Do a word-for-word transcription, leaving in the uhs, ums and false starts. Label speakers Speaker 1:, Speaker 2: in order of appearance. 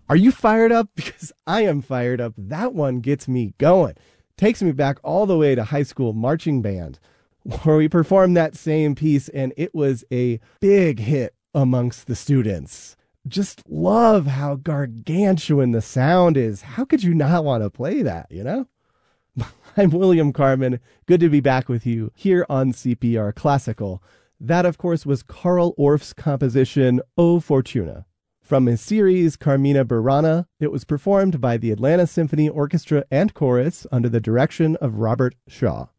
Speaker 1: Are you fired up? Because I am fired up. That one gets me going. Takes me back all the way to high school marching band, where we performed that same piece, and it was a big hit amongst the students. Just love how gargantuan the sound is. How could you not want to play that, you know? I'm William Carmen. Good to be back with you here on C P R Classical. That, of course, was Carl Orff's composition, O Fortuna. From his series, Carmina Burana, it was performed by the Atlanta Symphony Orchestra and Chorus under the direction of Robert Shaw.